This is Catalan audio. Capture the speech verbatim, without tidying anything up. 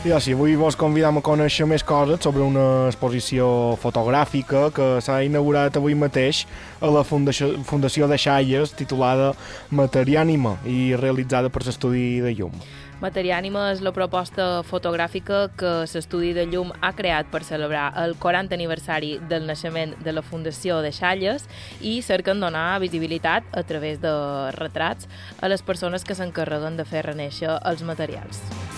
I així, avui vos convidam a conèixer més coses sobre una exposició fotogràfica que s'ha inaugurat avui mateix a la Fundació, Fundació de Xalles, titulada Materiànima i realitzada per l'Estudi de Llum. Materiànima és la proposta fotogràfica que l'Estudi de Llum ha creat per celebrar el quaranta aniversari del naixement de la Fundació de Xalles i cerquen donar visibilitat a través de retrats a les persones que s'encarreguen de fer renéixer els materials.